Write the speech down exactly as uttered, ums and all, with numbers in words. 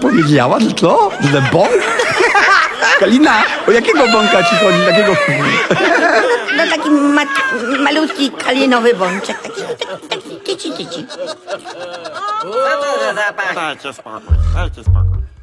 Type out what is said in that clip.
powiedziała, że co? Że bąk? Kalina, o jakiego bąka ci chodzi? Takiego... No taki ma malutki kalinowy bączek, taki, taki, taki tyci, tyci. Dajcie spokój, dajcie spokój.